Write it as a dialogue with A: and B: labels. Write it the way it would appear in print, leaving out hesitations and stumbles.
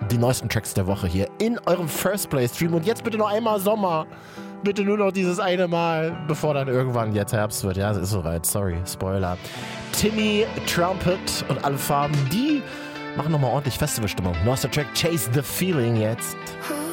A: die neuesten Tracks der Woche hier in eurem First Play Stream. Und jetzt bitte noch einmal Sommer. Bitte nur noch dieses eine Mal, bevor dann irgendwann jetzt Herbst wird. Ja, es ist soweit. Sorry, Spoiler. Timmy, Trumpet und alle Farben, die machen nochmal ordentlich Festivalstimmung. Neuester Track, Chase the Feeling jetzt.